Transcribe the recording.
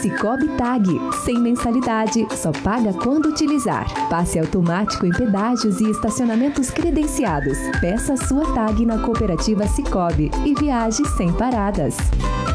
Sicoob Tag, sem mensalidade, só paga quando utilizar. Passe automático em pedágios e estacionamentos credenciados. Peça sua tag na cooperativa Sicoob e viaje sem paradas.